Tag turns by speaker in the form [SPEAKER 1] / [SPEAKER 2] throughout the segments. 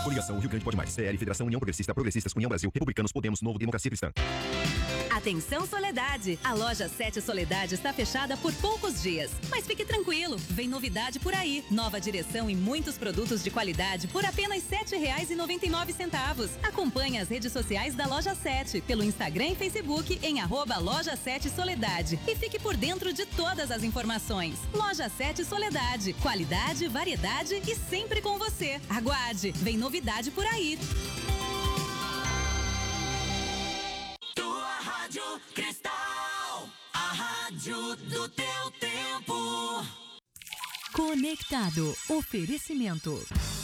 [SPEAKER 1] Coligação Rio Grande Pode Mais. CL Federação União Progressista, Progressistas, União Brasil, Republicanos, Podemos, Novo, Democracia Cristã.
[SPEAKER 2] Atenção Soledade, a loja 7 Soledade está fechada por poucos dias, mas fique tranquilo, vem novidade por aí, nova direção e muitos produtos de qualidade por apenas R$ 7,99. Acompanhe as redes sociais da loja 7 pelo Instagram e Facebook em @loja 7 Soledade e fique por dentro de todas as informações. Loja 7 Soledade, qualidade, variedade e sempre com você. Aguarde, vem novidade por aí.
[SPEAKER 3] Rádio Cristal, a rádio do teu tempo.
[SPEAKER 2] Conectado, oferecimento.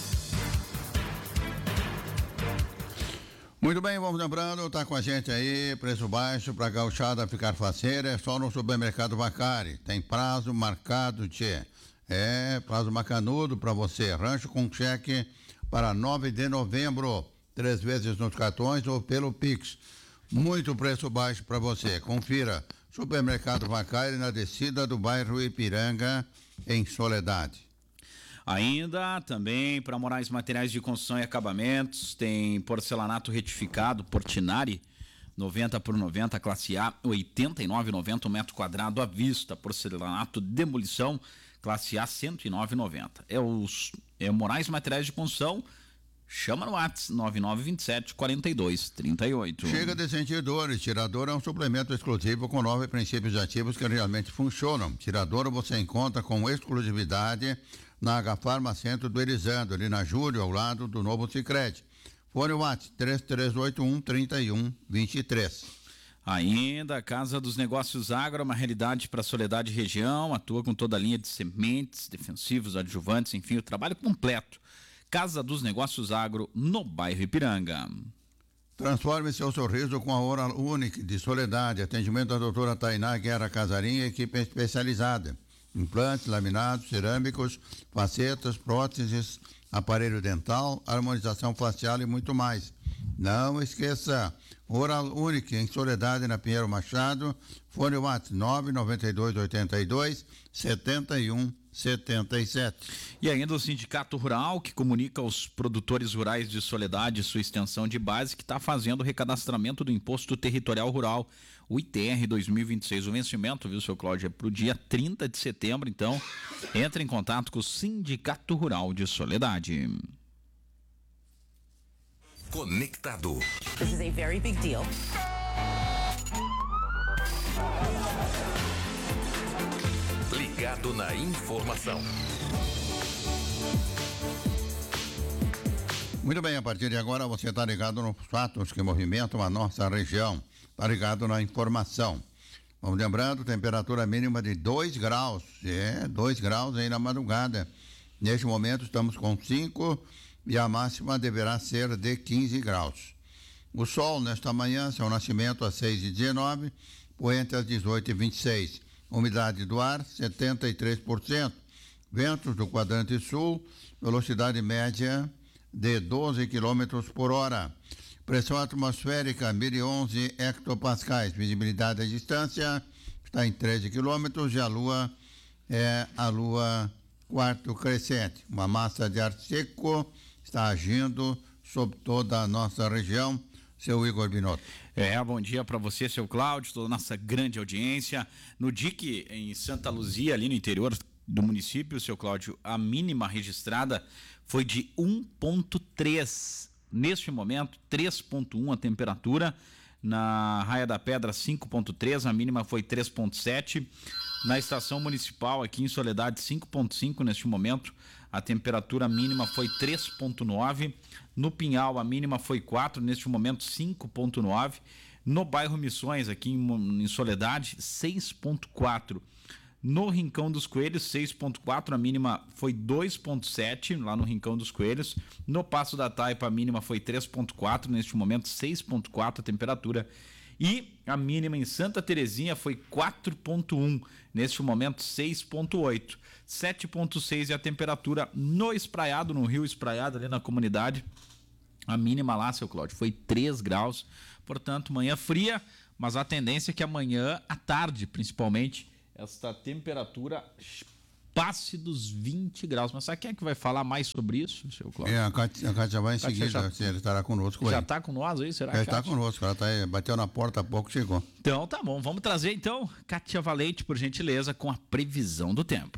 [SPEAKER 4] Muito bem, vamos lembrando, tá com a gente aí, preço baixo para gauchada ficar faceira, é só no supermercado Vacari. Tem prazo marcado, tchê. Prazo macanudo para você. Rancho com cheque para 9 de novembro. 3 vezes nos cartões ou pelo Pix. Muito preço baixo para você. Confira. Supermercado Vacari na descida do bairro Ipiranga, em Soledade.
[SPEAKER 5] Ainda também para Moraes Materiais de Construção e Acabamentos, tem porcelanato retificado Portinari 90 por 90, classe A, 89,90 metro quadrado à vista. Porcelanato demolição, classe A, 109,90. É o Moraes Materiais de Construção. Chama no WhatsApp 9927-4238.
[SPEAKER 4] Chega de sentir dores. Tirador é um suplemento exclusivo com 9 princípios ativos que realmente funcionam. Tirador você encontra com exclusividade na H-Farma Centro do Elisandro, ali na Júlio, ao lado do novo Sicredi. Fone WhatsApp 3381-3123.
[SPEAKER 5] Ainda a Casa dos Negócios Agro, uma realidade para a Soledade região, atua com toda a linha de sementes, defensivos, adjuvantes, enfim, o trabalho completo. Casa dos Negócios Agro, no bairro Ipiranga.
[SPEAKER 4] Transforme seu sorriso com a Oral Unique de Soledade. Atendimento da doutora Tainá Guerra Casarinha, equipe especializada. Implantes, laminados, cerâmicos, facetas, próteses, aparelho dental, harmonização facial e muito mais. Não esqueça, Oral Unique em Soledade, na Pinheiro Machado. Fone WhatsApp 99282-7177.
[SPEAKER 5] E ainda o Sindicato Rural, que comunica aos produtores rurais de Soledade sua extensão de base, que está fazendo o recadastramento do Imposto Territorial Rural, o ITR 2026. O vencimento, viu, seu Cláudio, é para o dia 30 de setembro, então entre em contato com o Sindicato Rural de Soledade.
[SPEAKER 3] Conectado.
[SPEAKER 6] This is a very big deal.
[SPEAKER 3] Ligado na informação.
[SPEAKER 4] Muito bem, a partir de agora você está ligado nos fatos que movimentam a nossa região. Está ligado na informação. Vamos lembrando, temperatura mínima de 2 graus. 2 graus aí na madrugada. Neste momento estamos com 5 e a máxima deverá ser de 15 graus. O sol nesta manhã, seu nascimento às 6h19, poente às 18h26. Umidade do ar, 73%. Ventos do quadrante sul, velocidade média de 12 km por hora. Pressão atmosférica, 1011 hectopascais. Visibilidade à distância está em 13 km e a lua é a lua quarto crescente. Uma massa de ar seco está agindo sobre toda a nossa região. Seu Igor Binotto.
[SPEAKER 5] Bom dia para você, seu Cláudio, toda a nossa grande audiência. No DIC, em Santa Luzia, ali no interior do município, seu Cláudio, a mínima registrada foi de 1,3. Neste momento, 3,1 a temperatura. Na Raia da Pedra, 5,3, a mínima foi 3,7. Na estação municipal, aqui em Soledade, 5,5 neste momento. A temperatura mínima foi 3,9. No Pinhal, a mínima foi 4, neste momento 5,9. No bairro Missões, aqui em Soledade, 6,4. No Rincão dos Coelhos, 6,4, a mínima foi 2,7, lá no Rincão dos Coelhos. No Passo da Taipa, a mínima foi 3,4, neste momento 6,4 a temperatura. E a mínima em Santa Terezinha foi 4,1, neste momento 6,8. 7,6 é a temperatura no Espraiado, no Rio Espraiado, ali na comunidade. A mínima lá, seu Cláudio, foi 3 graus. Portanto, manhã fria, mas a tendência é que amanhã, à tarde, principalmente, esta temperatura passe dos 20 graus. Mas sabe quem é que vai falar mais sobre isso, seu Cláudio?
[SPEAKER 4] A Kátia vai em seguida,
[SPEAKER 5] já
[SPEAKER 4] ele estará conosco.
[SPEAKER 5] Já
[SPEAKER 4] aí.
[SPEAKER 5] está com nós aí, será?
[SPEAKER 4] Já está conosco, ela bateu na porta há pouco, chegou.
[SPEAKER 5] Então tá bom, vamos trazer então Kátia Valente, por gentileza, com a previsão do tempo.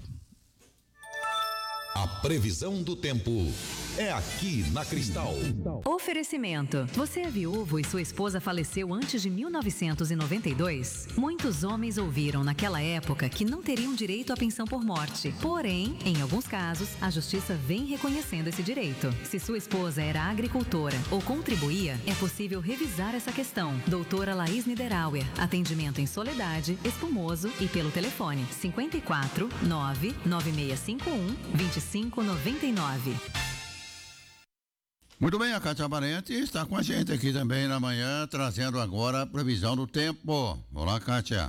[SPEAKER 3] A previsão do tempo é aqui na Cristal.
[SPEAKER 2] Oferecimento. Você é viúvo e sua esposa faleceu antes de 1992? Muitos homens ouviram naquela época que não teriam direito à pensão por morte. Porém, em alguns casos, a justiça vem reconhecendo esse direito. Se sua esposa era agricultora ou contribuía, é possível revisar essa questão. Doutora Laís Niederauer. Atendimento em Soledade, Espumoso e pelo telefone 54 99651 2599.
[SPEAKER 4] Muito bem, a Kátia Valente está com a gente aqui também na manhã, trazendo agora a previsão do tempo. Olá, Kátia.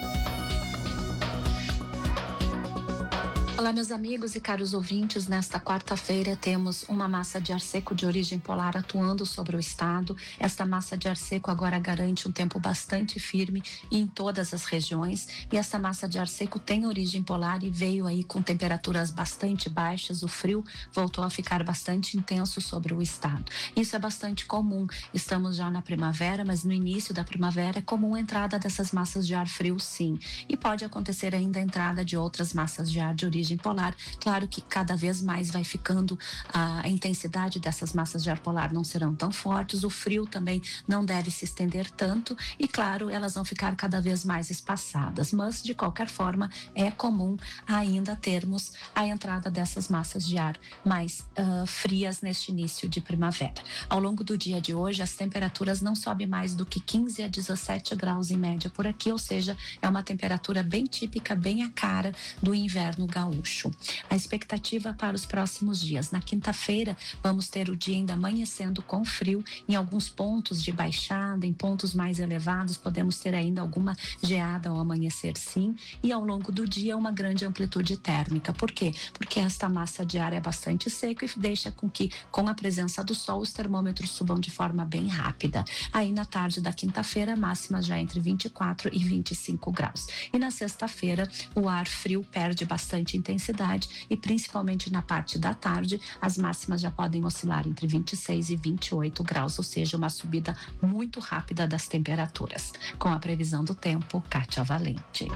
[SPEAKER 7] Olá, meus amigos e caros ouvintes. Nesta quarta-feira temos uma massa de ar seco de origem polar atuando sobre o estado. Esta massa de ar seco agora garante um tempo bastante firme em todas as regiões. E esta massa de ar seco tem origem polar e veio aí com temperaturas bastante baixas. O frio voltou a ficar bastante intenso sobre o estado. Isso é bastante comum. Estamos já na primavera, mas no início da primavera é comum a entrada dessas massas de ar frio, sim. E pode acontecer ainda a entrada de outras massas de ar de origem polar. Claro que cada vez mais vai ficando a intensidade dessas massas de ar polar não serão tão fortes, o frio também não deve se estender tanto e, claro, elas vão ficar cada vez mais espaçadas, mas de qualquer forma é comum ainda termos a entrada dessas massas de ar mais frias neste início de primavera. Ao longo do dia de hoje, as temperaturas não sobem mais do que 15 a 17 graus em média por aqui, ou seja, é uma temperatura bem típica, bem a cara do inverno gaúcho. A expectativa para os próximos dias. Na quinta-feira, vamos ter o dia ainda amanhecendo com frio. Em alguns pontos de baixada, em pontos mais elevados, podemos ter ainda alguma geada ao amanhecer, sim. E ao longo do dia, uma grande amplitude térmica. Por quê? Porque esta massa de ar é bastante seca e deixa com que, com a presença do sol, os termômetros subam de forma bem rápida. Aí, na tarde da quinta-feira, máxima já entre 24 e 25 graus. E na sexta-feira, o ar frio perde bastante intensidade e principalmente na parte da tarde, as máximas já podem oscilar entre 26 e 28 graus, ou seja, uma subida muito rápida das temperaturas. Com a previsão do tempo, Kátia Valente.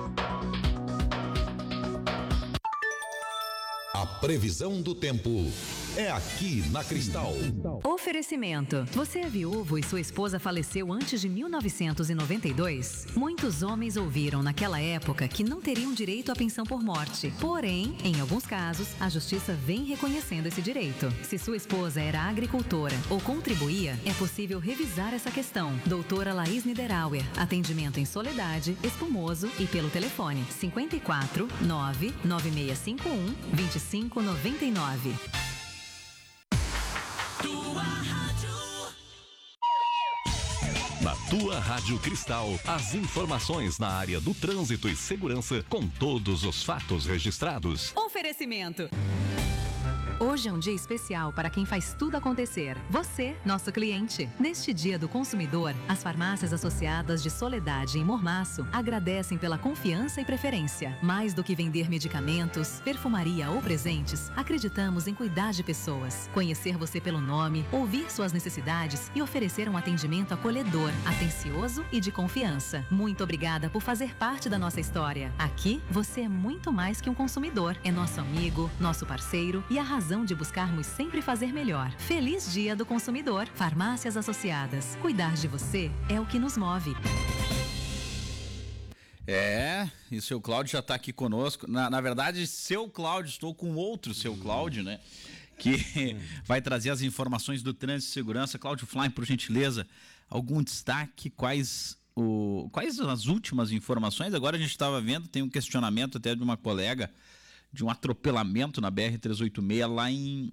[SPEAKER 3] A previsão do tempo é aqui na Cristal.
[SPEAKER 2] Oferecimento. Você é viúvo e sua esposa faleceu antes de 1992? Muitos homens ouviram naquela época que não teriam direito à pensão por morte. Porém, em alguns casos, a justiça vem reconhecendo esse direito. Se sua esposa era agricultora ou contribuía, é possível revisar essa questão. Doutora Laís Niederauer. Atendimento em Soledade, Espumoso e pelo telefone 54 99651 2599.
[SPEAKER 3] Na tua Rádio Cristal, as informações na área do trânsito e segurança com todos os fatos registrados.
[SPEAKER 2] Oferecimento. Hoje é um dia especial para quem faz tudo acontecer. Você, nosso cliente. Neste Dia do Consumidor, as farmácias associadas de Soledade e Mormaço agradecem pela confiança e preferência. Mais do que vender medicamentos, perfumaria ou presentes, acreditamos em cuidar de pessoas, conhecer você pelo nome, ouvir suas necessidades e oferecer um atendimento acolhedor, atencioso e de confiança. Muito obrigada por fazer parte da nossa história. Aqui, você é muito mais que um consumidor. É nosso amigo, nosso parceiro e a razão de buscarmos sempre fazer melhor. Feliz Dia do Consumidor. Farmácias Associadas. Cuidar de você é o que nos move.
[SPEAKER 5] E o seu Cláudio já está aqui conosco. Na verdade, seu Cláudio, estou com outro seu Cláudio, né? Que vai trazer as informações do trânsito e segurança. Cláudio Fly, por gentileza, algum destaque? Quais as últimas informações? Agora a gente estava vendo, tem um questionamento até de uma colega de um atropelamento na BR-386 lá em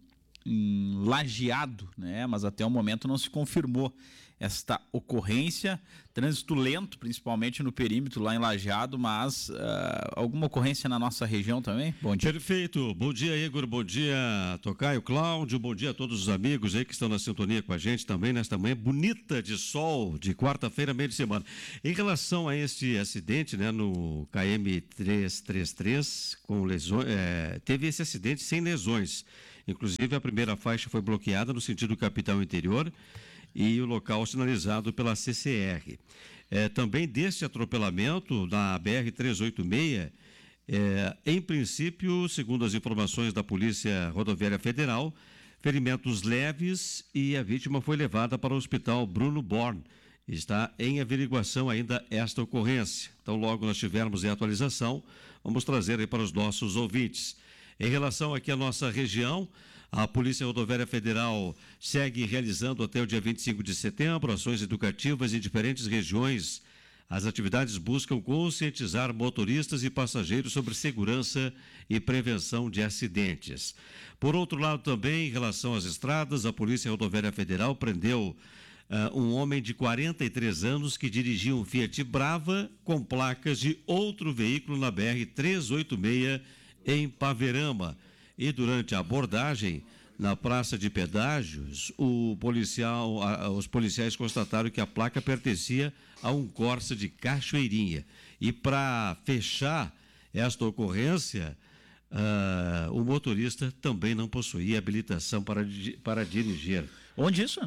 [SPEAKER 5] em Lajeado, né? Mas até o momento não se confirmou esta ocorrência. Trânsito lento, principalmente no perímetro lá em Lajeado, mas alguma ocorrência na nossa região também? Bom dia.
[SPEAKER 8] Perfeito. Bom dia, Igor. Bom dia, Tocaio, Cláudio. Bom dia a todos os amigos aí que estão na sintonia com a gente também nesta manhã bonita de sol de quarta-feira, meio de semana. Em relação a este acidente, né, no KM 333, com lesões, teve esse acidente sem lesões. Inclusive, a primeira faixa foi bloqueada no sentido capital interior e o local sinalizado pela CCR. Também deste atropelamento na BR-386, em princípio, segundo as informações da Polícia Rodoviária Federal, ferimentos leves e a vítima foi levada para o Hospital Bruno Born. Está em averiguação ainda esta ocorrência. Então, logo nós tivermos a atualização, vamos trazer aí para os nossos ouvintes. Em relação aqui à nossa região, a Polícia Rodoviária Federal segue realizando até o dia 25 de setembro ações educativas em diferentes regiões. As atividades buscam conscientizar motoristas e passageiros sobre segurança e prevenção de acidentes. Por outro lado, também, em relação às estradas, a Polícia Rodoviária Federal prendeu um homem de 43 anos que dirigia um Fiat Brava com placas de outro veículo na BR-386 em Paverama. E durante a abordagem na praça de pedágios, os policiais constataram que a placa pertencia a um Corsa de Cachoeirinha. E para fechar esta ocorrência, o motorista também não possuía habilitação para dirigir.
[SPEAKER 5] Onde isso?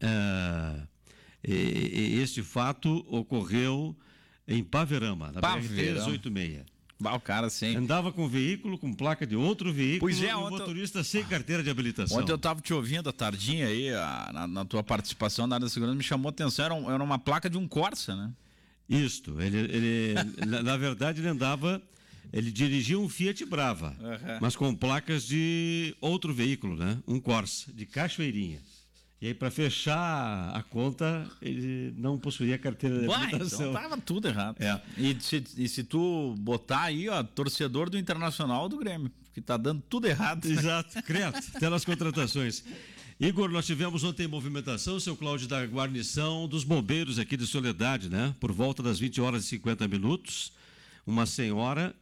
[SPEAKER 8] Este fato ocorreu em Paverama, na BR-386.
[SPEAKER 5] O cara sim.
[SPEAKER 8] Andava com veículo, com placa de outro veículo,
[SPEAKER 5] pois é,
[SPEAKER 8] e o motorista sem carteira de habilitação.
[SPEAKER 5] Ontem eu estava te ouvindo à tardinha aí, na tua participação na área da segurança, me chamou a atenção, era uma placa de um Corsa, né?
[SPEAKER 8] Isto, ele na verdade ele dirigia um Fiat Brava, mas com placas de outro veículo, né? Um Corsa, de Cachoeirinha. E aí, para fechar a conta, ele não possuía carteira de habilitação.
[SPEAKER 5] Então tava tudo errado. E se tu botar aí, ó, torcedor do Internacional ou do Grêmio, que tá dando tudo errado.
[SPEAKER 8] Exato, credo, até nas contratações. Igor, nós tivemos ontem movimentação, seu Cláudio, da guarnição dos bombeiros aqui de Soledade, né? Por volta das 20 horas e 50 minutos, uma senhora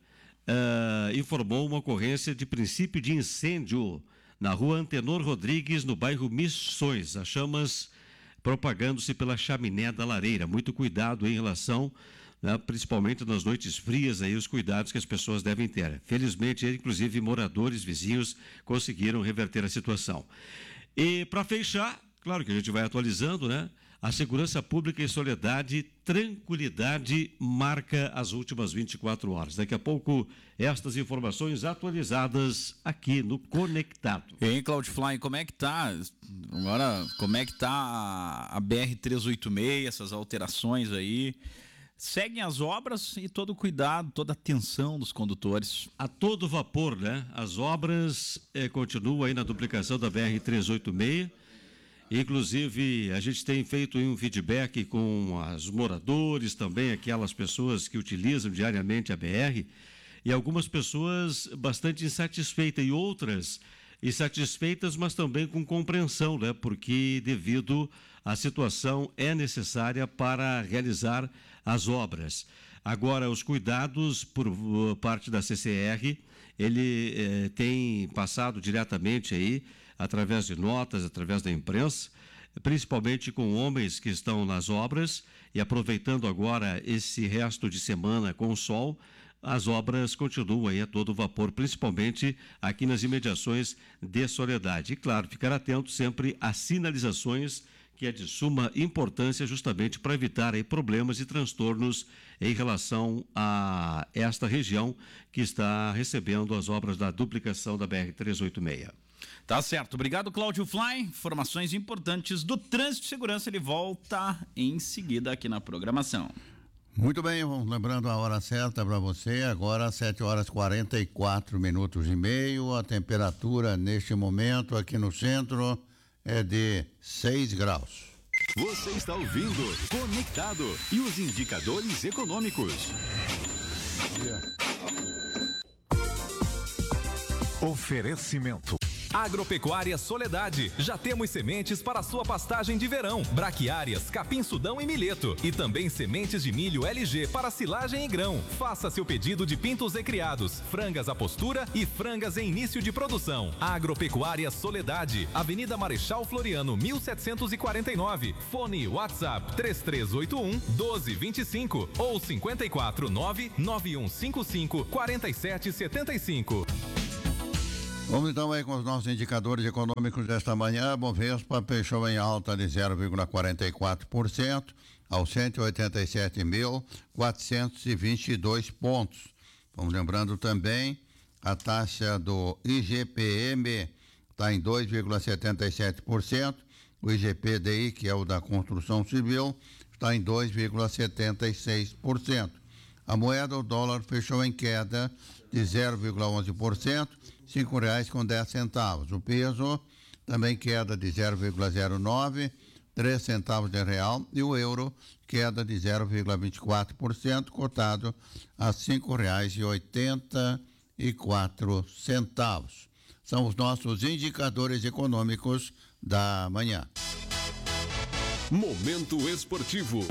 [SPEAKER 8] informou uma ocorrência de princípio de incêndio na rua Antenor Rodrigues, no bairro Missões. As chamas propagando-se pela chaminé da lareira. Muito cuidado em relação, né, principalmente nas noites frias, aí, os cuidados que as pessoas devem ter. Felizmente, inclusive, moradores, vizinhos, conseguiram reverter a situação. E para fechar, claro que a gente vai atualizando, né? A segurança pública em Soledade, tranquilidade marca as últimas 24 horas. Daqui a pouco, estas informações atualizadas aqui no Conectado.
[SPEAKER 5] E aí, Cláudio Fly, como é que tá? Agora, como é que tá a BR-386, essas alterações aí? Seguem as obras e todo o cuidado, toda a atenção dos condutores.
[SPEAKER 8] A todo vapor, né? As obras continuam aí na duplicação da BR-386. Inclusive, a gente tem feito um feedback com os moradores, também aquelas pessoas que utilizam diariamente a BR, e algumas pessoas bastante insatisfeitas e outras insatisfeitas, mas também com compreensão, né? Porque devido à situação é necessária para realizar as obras. Agora, os cuidados por parte da CCR, ele tem passado diretamente aí, através de notas, através da imprensa, principalmente com homens que estão nas obras, e aproveitando agora esse resto de semana com o sol, as obras continuam aí a todo vapor, principalmente aqui nas imediações de Soledade. E claro, ficar atento sempre às sinalizações, que é de suma importância justamente para evitar aí problemas e transtornos em relação a esta região que está recebendo as obras da duplicação da BR-386.
[SPEAKER 5] Tá certo. Obrigado, Cláudio Fly. Informações importantes do trânsito e segurança. Ele volta em seguida aqui na programação.
[SPEAKER 4] Muito bem, vamos lembrando a hora certa para você. Agora, 7 horas 44 minutos e meio. A temperatura neste momento aqui no centro é de 6 graus.
[SPEAKER 3] Você está ouvindo Conectado e os indicadores econômicos. Oferecimento.
[SPEAKER 9] Agropecuária Soledade. Já temos sementes para sua pastagem de verão, braquiárias, capim-sudão e milheto. E também sementes de milho LG para silagem e grão. Faça seu pedido de pintos recriados, frangas à postura e frangas em início de produção. Agropecuária Soledade, Avenida Marechal Floriano, 1749. Fone WhatsApp 3381-1225 ou 549-9155-4775.
[SPEAKER 4] Vamos então aí com os nossos indicadores econômicos desta manhã. Bovespa fechou em alta de 0,44% aos 187.422 pontos. Vamos lembrando também, a taxa do IGPM está em 2,77%. O IGPDI, que é o da construção civil, está em 2,76%. A moeda, o dólar, fechou em queda de 0,11%, R$5,10. O peso também queda de 0,09, 3 centavos de real, e o euro queda de 0,24%, cotado a R$5,84. São os nossos indicadores econômicos da manhã.
[SPEAKER 3] Momento esportivo.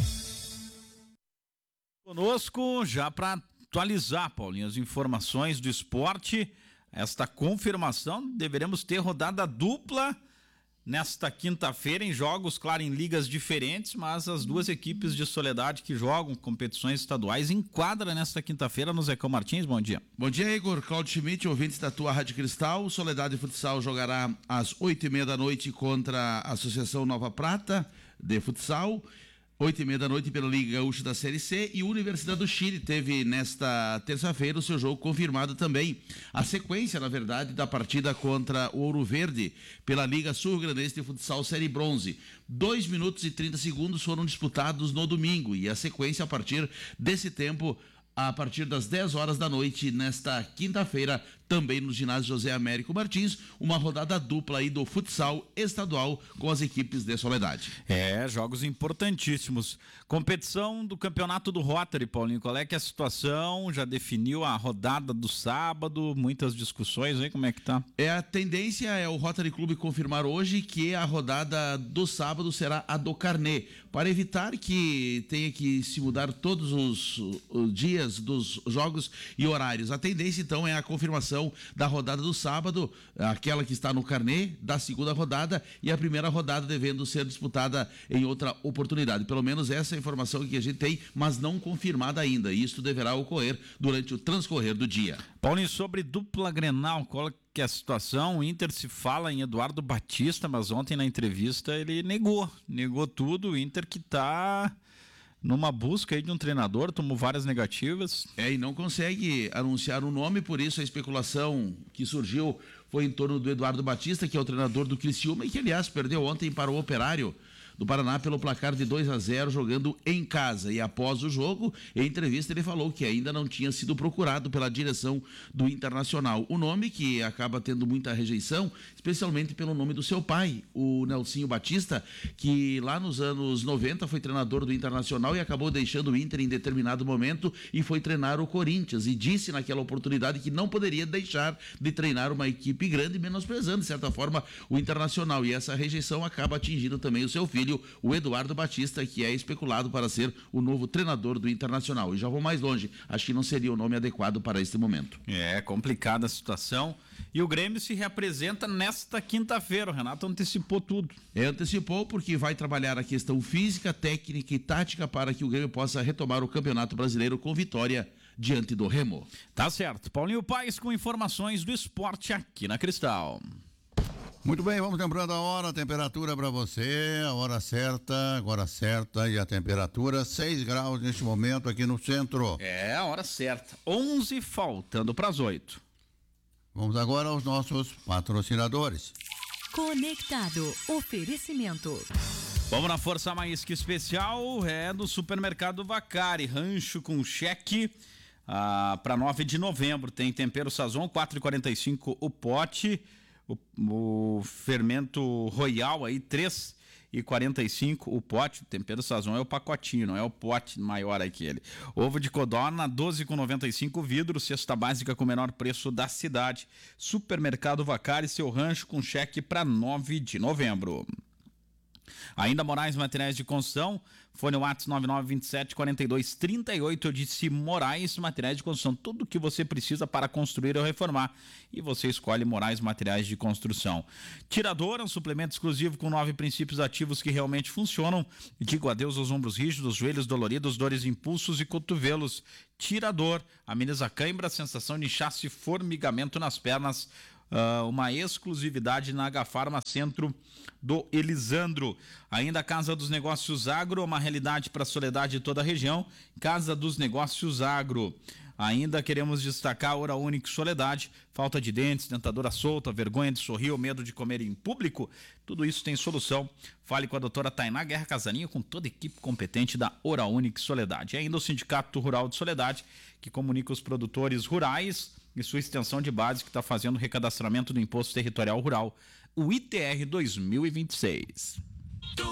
[SPEAKER 5] Conosco, já para atualizar, Paulinho, as informações do esporte, esta confirmação, deveremos ter rodada dupla nesta quinta-feira em jogos, claro, em ligas diferentes, mas as duas equipes de Soledade que jogam competições estaduais enquadram nesta quinta-feira no Zecão Martins. Bom dia.
[SPEAKER 10] Bom dia, Igor. Claudio Schmidt, ouvintes da tua Rádio Cristal. Soledade Futsal jogará às 8h30 da noite contra a Associação Nova Prata de Futsal. 8h30 da noite pela Liga Gaúcha da Série C, e Universidade do Chile teve nesta terça-feira o seu jogo confirmado também. A sequência, na verdade, da partida contra o Ouro Verde pela Liga Sul-Grandense de Futsal Série Bronze. 2 minutos e 30 segundos foram disputados no domingo, e a sequência a partir desse tempo, a partir das 10 horas da noite, nesta quinta-feira, também no ginásio José Américo Martins, uma rodada dupla aí do futsal estadual com as equipes de Soledade.
[SPEAKER 5] Jogos importantíssimos. Competição do campeonato do Rotary, Paulinho, qual é que é a situação? Já definiu a rodada do sábado? Muitas discussões aí, como é que tá?
[SPEAKER 10] A tendência é o Rotary Clube confirmar hoje que a rodada do sábado será a do Carnê, para evitar que tenha que se mudar todos os dias dos jogos e horários. A tendência, então, é a confirmação da rodada do sábado, aquela que está no Carnê, da segunda rodada, e a primeira rodada devendo ser disputada em outra oportunidade. Pelo menos essa é a informação que a gente tem, mas não confirmada ainda. Isso deverá ocorrer durante o transcorrer do dia.
[SPEAKER 5] Paulinho, sobre dupla Grenal, qual que é a situação? O Inter se fala em Eduardo Batista, mas ontem na entrevista ele negou tudo. O Inter que está numa busca aí de um treinador, tomou várias negativas.
[SPEAKER 10] E não consegue anunciar um nome, por isso a especulação que surgiu foi em torno do Eduardo Batista, que é o treinador do Criciúma e que, aliás, perdeu ontem para o Operário do Paraná pelo placar de 2-0, jogando em casa. E após o jogo, em entrevista, ele falou que ainda não tinha sido procurado pela direção do Internacional. O nome que acaba tendo muita rejeição, especialmente pelo nome do seu pai, o Nelsinho Batista, que lá nos anos 90 foi treinador do Internacional e acabou deixando o Inter em determinado momento e foi treinar o Corinthians, e disse naquela oportunidade que não poderia deixar de treinar uma equipe grande, menosprezando de certa forma o Internacional, e essa rejeição acaba atingindo também o seu filho, o Eduardo Batista, que é especulado para ser o novo treinador do Internacional. E já vou mais longe, acho que não seria o nome adequado para este momento.
[SPEAKER 5] É complicada a situação, e o Grêmio se reapresenta nesta quinta-feira. O Renato antecipou tudo.
[SPEAKER 10] Antecipou porque vai trabalhar a questão física, técnica e tática para que o Grêmio possa retomar o Campeonato Brasileiro com vitória diante do Remo.
[SPEAKER 5] Tá certo. Paulinho Paes com informações do esporte aqui na Cristal.
[SPEAKER 4] Muito bem, vamos lembrando a hora, a temperatura para você, a hora certa, agora certa, e a temperatura 6 graus neste momento aqui no centro.
[SPEAKER 5] É a hora certa, 11 faltando para as 8.
[SPEAKER 4] Vamos agora aos nossos patrocinadores.
[SPEAKER 2] Conectado, oferecimento.
[SPEAKER 5] Vamos na Força Mais Que Especial, é do Supermercado Vacari, rancho com cheque para 9 de novembro, tem tempero Sazon, 4,45 o pote. O fermento Royal aí, 3 R$12,45 o pote. O tempero sazon é o pacotinho, não é o pote maior aquele. Ovo de codorna, R$12,95 vidro, cesta básica com o menor preço da cidade. Supermercado Vacari, seu rancho com cheque para 9 de novembro. Ainda Moraes Materiais de Construção, fone WhatsApp 9927-4238. Eu disse Moraes Materiais de Construção, tudo o que você precisa para construir ou reformar, e você escolhe Moraes Materiais de Construção. Tirador, um suplemento exclusivo com 9 princípios ativos que realmente funcionam. Digo adeus aos ombros rígidos, joelhos doloridos, dores, impulsos e cotovelos. Tirador, ameniza cãibra, sensação de inchaço e formigamento nas pernas. Uma exclusividade na H-Farma Centro do Elisandro. Ainda a Casa dos Negócios Agro, uma realidade para a Soledade e toda a região. Casa dos Negócios Agro. Ainda queremos destacar a Hora Única Soledade, falta de dentes, dentadura solta, vergonha de sorrir ou medo de comer em público, tudo isso tem solução. Fale com a doutora Tainá Guerra Casarinho, com toda a equipe competente da Hora Única Soledade. E ainda o Sindicato Rural de Soledade, que comunica os produtores rurais e sua extensão de base, que está fazendo o recadastramento do Imposto Territorial Rural, o ITR 2026.